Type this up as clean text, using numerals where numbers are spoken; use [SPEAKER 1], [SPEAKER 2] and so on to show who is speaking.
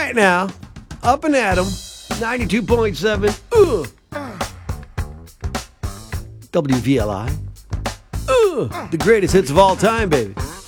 [SPEAKER 1] right now, up and at 'em, 92.7, WVLI. The greatest hits of all time, baby.